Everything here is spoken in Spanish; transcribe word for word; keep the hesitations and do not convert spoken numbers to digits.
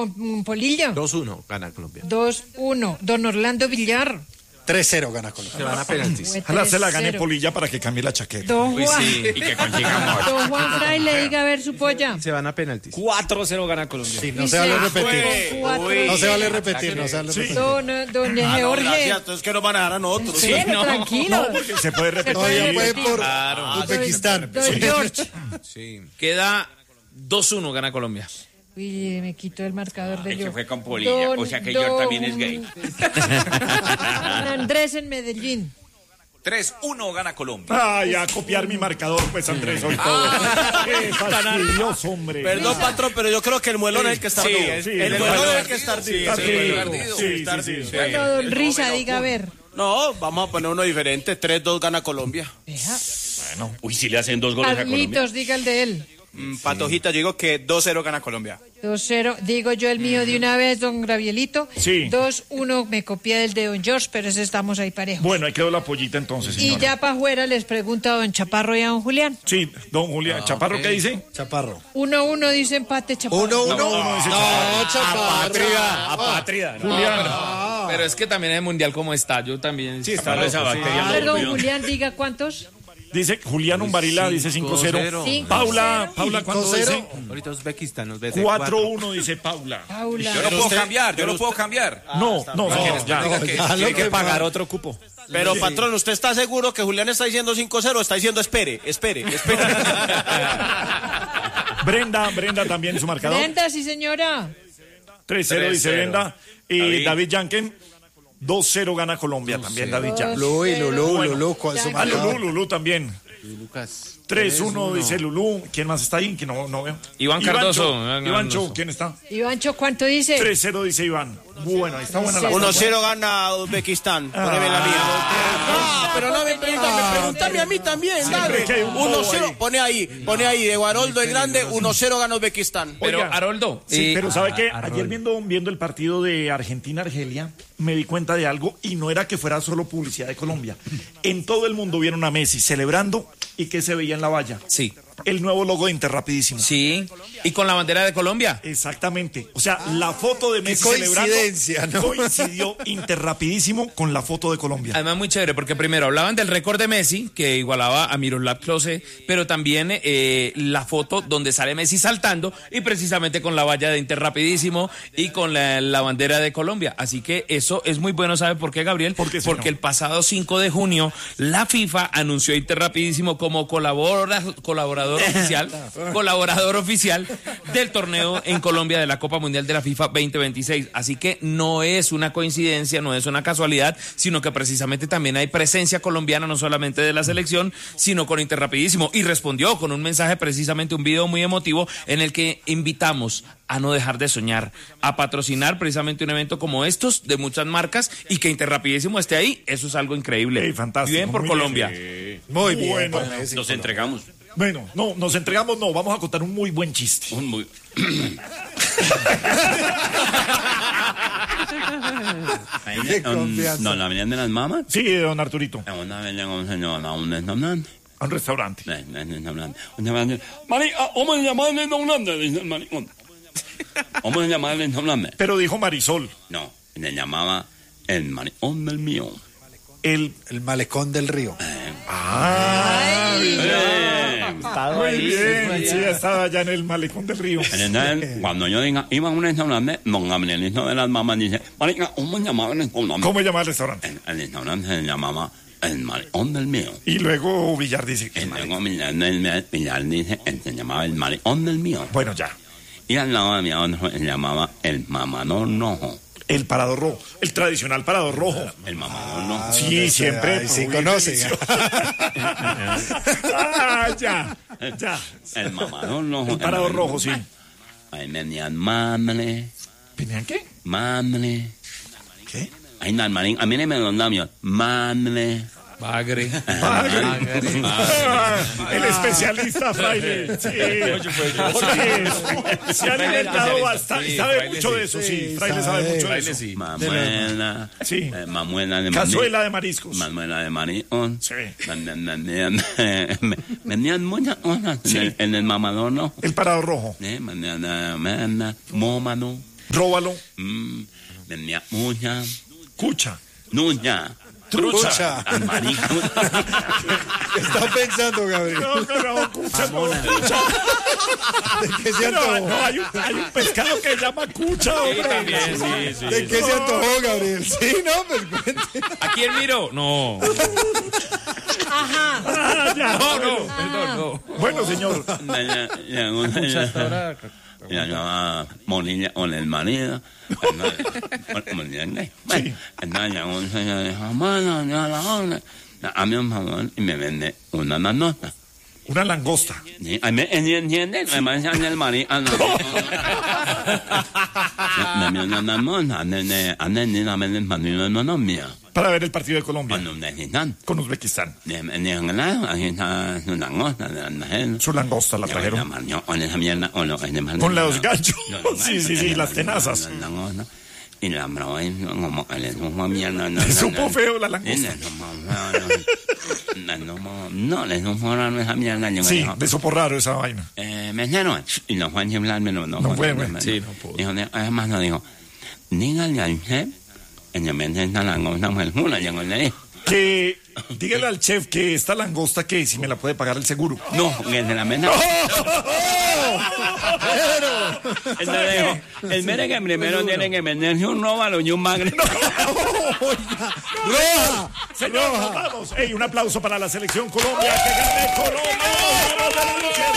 don Polilla. dos uno gana Colombia. dos uno. Don Orlando Villar. tres cero gana Colombia. Se van a penaltis. Ojalá se la gane Polilla para que cambie la chaqueta. Don Uy, Juan. sí, y que consigamos. Don Juan Fraile, diga a ver su polla. Se van a penaltis. cuatro cero gana Colombia. Sí, no se vale repetir. Cuatro. No se vale repetir, no se vale repetir. Don, eh, don Ah, no, Jorge. gracias, entonces que nos van a dar a nosotros. Sí, no. tranquilo. Se puede repetir. No, ya puede por Claro. Uzbekistán. Don George. Sí. Queda dos uno gana Colombia. Uy, me quitó el marcador de Es que yo. fue con Polilla, o sea que George también es gay. Don Andrés en Medellín. tres uno gana Colombia. Ay, a copiar mi marcador, pues Andrés, hoy todo. Qué fastidioso, hombre. Perdón, patrón, pero yo creo que el muelón es el que está Sí, duro. sí, el el muelón muelón. es el que está Sí, duro. sí, Sí, sí, sí, sí, sí. Bueno, don Risa, diga a ver. No, vamos a poner uno diferente. tres dos gana Colombia. Deja. Uy, si le hacen dos goles a Colombia. Carlitos, diga el de él. Mm, Patojita, yo digo que dos cero gana Colombia. dos cero. Digo yo el mío de una vez, don Gravielito. Sí. dos uno. Me copié del de don George, pero ese estamos ahí parejos. Bueno, ahí quedó la pollita entonces, Y señora. ya para afuera les pregunto a don Chaparro y a don Julián. Sí, don Julián. ¿Chaparro qué dice? Chaparro. uno uno dice empate, Chaparro. Uno, uno. uno dice No, Chaparro. Apátrida. Julián. Pero es que también el mundial como está, yo también. Sí, está esa bacteria. A ver, don Julián, diga cuántos. Dice Julián Umbarila, dice cinco cero. Cinco Paula, cero. Paula, ¿cuánto Cinco cero. dice? Ahorita Uzbekistán nos ve cuatro uno, dice Paula. Paula. Yo no puedo cambiar, yo no puedo cambiar. No, no, no, ya. No, ya lo que pagar otro cupo. Pero, patrón, ¿usted está seguro que Julián está diciendo cinco cero o está diciendo espere, espere, espere? Brenda, Brenda también su marcador. Brenda, sí, señora. tres cero dice tres cero. Brenda. Y David. David Yanken, dos cero gana Colombia también, David Yanken. Lulú y Lulú, Lulú, ¿cuál es su Ya, Ah, Lulú, marcador? Lulú también. Lucas. tres uno dice Lulú. ¿Quién más está ahí? Que no, no veo. Iván Cardoso. Iván Cardoso. Cho, ¿quién está? Ivancho, ¿cuánto dice? tres cero dice Iván. Bueno, ahí está buena la uno cosa. cero gana Uzbekistán. Poneme la mía. Ah, pero no me preguntan, me preguntan a mí también, dale. que hay un uno bobo cero, ahí. pone ahí, pone ahí, de Guaroldo el Grande, uno cero gana Uzbekistán. Pero, Oiga, Haroldo. Sí, eh, pero ¿sabe qué? a- a- Ayer viendo, viendo el partido de Argentina-Argelia, me di cuenta de algo y no era que fuera solo publicidad de Colombia. En todo el mundo vieron a Messi celebrando y que se veía en la valla. Sí, El nuevo logo de Interrapidísimo. sí. Y con la bandera de Colombia. Exactamente. O sea, la foto de Messi coincidencia, celebrando ¿no? coincidió Interrapidísimo con la foto de Colombia. Además, muy chévere, porque primero hablaban del récord de Messi, que igualaba a Miroslav Klose, pero también eh, la foto donde sale Messi saltando y precisamente con la valla de Inter rapidísimo y con la, la bandera de Colombia. Así que eso es muy bueno, ¿sabe por qué, Gabriel? ¿Por qué, señor? Porque el pasado cinco de junio la FIFA anunció a Inter rapidísimo como colabora, colaborador oficial, colaborador oficial del torneo en Colombia de la Copa Mundial de la FIFA veinte veintiséis. Así que no es una coincidencia, no es una casualidad, sino que precisamente también hay presencia colombiana, no solamente de la selección, sino con Interrapidísimo. Y respondió con un mensaje, precisamente un video muy emotivo, en el que invitamos a no dejar de soñar, a patrocinar precisamente un evento como estos de muchas marcas y que Interrapidísimo esté ahí. Eso es algo increíble. Ey, fantástico, Bien por muy Colombia. bien. Muy bien. Bueno, para Messi. Nos entregamos. Bueno, no, nos entregamos, no, vamos a contar un muy buen chiste. Un muy... Qué confianza. No, la venían de las mamas. Sí, don Arturito, Una vez llegó un señor a un restaurante. a un restaurante. Eh, eh, restaurante. Un restaurante. Marica, ¿cómo se llama el restaurante? Dice el maricón. ¿Cómo se llama el restaurante? Pero dijo Marisol, No, le llamaba el maricón del mío. el... El malecón del río. Ah, Eh, muy bien, sí, estaba allá en el malecón del río. entonces, cuando yo diga, iba a un restaurante, don Gabrielito de las mamás dice, marica, ¿cómo se llamaba el restaurante? ¿Cómo se llama el restaurante? El, el restaurante se llamaba el maricón del mío. Y luego Villar dice, Y luego Millar, Millar, Millar dice, él se llamaba el maricón del mío. bueno, ya, Y al lado de mi otro se llamaba el mamador rojo. el parador rojo, el tradicional parador rojo. El mamador rojo. Sí, donde siempre. sea, y sí uy, conoce. delicioso. Ah, ya, ya. El mamador rojo. El parador rojo, sí. Ahí venían mamle, ¿Venían qué? mamle. ¿Qué? Ahí no, el marín, a mí me los labios. Mamle. Bagre. Ah, el especialista Fraile. Sí, porque se ha inventado bastante. Sabe mucho de eso, sí. Fraile sabe mucho de eso. sí. Mamuela. Sí. Eh, mamuela de Cazuela de mariscos. Mamuela de maricón. Sí. Vendían, vendían, vendían muchas cosas en, el, en el mamador, ¿no? El parador rojo. Eh, vendían, eh, vendían mómano. Róbalo. Mm, me muña, Cucha. nuña, Trucha. marica. ¿Qué está pensando, Gabriel? No, no, no, cucha, no, cucha. ¿De qué se No, antojó? no, hay, un, hay un pescado que se llama cucha, hombre. También, sí, sí. ¿De qué se antojó, Gabriel? Sí, no, pues cuente. ¿A quién miro? No. Ah, ya, No, bueno. no, perdón, no. Bueno, señor. Ya llama Monilla con el marido. Entonces ya un señor dijo, bueno, ya la hora. Dame un favor y me vende una manota. Una langosta. Sí, a mí entiende, además ya el marido. Dame una manota, ande ande ni la venden para mí no no mía. Para ver el partido de Colombia Cuando me necesitan. con Uzbekistán. De en lado, aquí está su langosta, de Su langosta la trajeron. Con esa mierda, o no, Con los ganchos. Sí, sí, sí, las tenazas. Y la broma como que le supo mierda. Le supo feo la langosta. No, le supo raro esa mierda. Sí, le supo raro esa vaina. Eh, me dijeron, y no fue a chiflarme, no, no, No fue, fue. güey. Sí, no pudo. Dijo, además no dijo, dígale al chef, en el mente esta langosta fue una, yo le dije. Que dígale al chef que esta langosta que si me la puede pagar el seguro. No, que se la meta. Entonces dijo, el mere que primero tiene que venderse un róbalo y un magre. ¡Roja! Señor, nos vamos. Ey, un aplauso para la selección Colombia. Que gane Colombia.